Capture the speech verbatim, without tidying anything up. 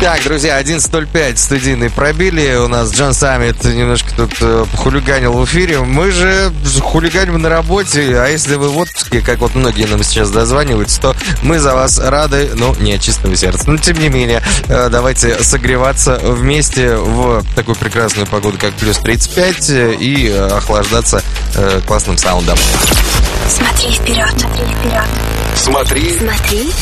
Так, друзья, одиннадцать ноль пять студийный пробили. У нас Джон Саммит немножко тут э, хулиганил в эфире. Мы же хулиганим на работе. А если вы в отпуске, как вот многие нам сейчас дозваниваются, то мы за вас рады, ну, не от чистого сердца. Но, тем не менее, э, давайте согреваться вместе в такую прекрасную погоду, как плюс тридцать пять, и э, охлаждаться э, классным саундом. Смотри вперед, смотри вперед. Смотри. Смотри